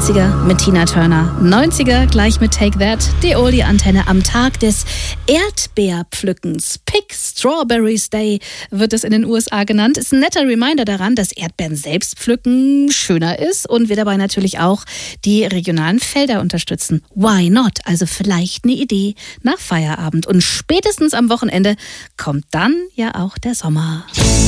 80er mit Tina Turner, 90er gleich mit Take That, die Oldie-Antenne am Tag des Erdbeerpflückens. Pick Strawberries Day wird es in den USA genannt. Ist ein netter Reminder daran, dass Erdbeeren selbst pflücken schöner ist und wir dabei natürlich auch die regionalen Felder unterstützen. Why not? Also vielleicht eine Idee nach Feierabend. Und spätestens am Wochenende kommt dann ja auch der Sommer.